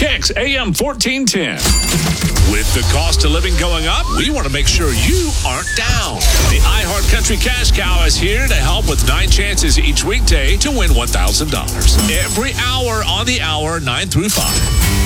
Kicks AM 1410. With the cost of living going up, we want to make sure you aren't down. The iHeart Country Cash Cow is here to help with 9 chances each weekday to win $1,000. Every hour on the hour, 9 through 5.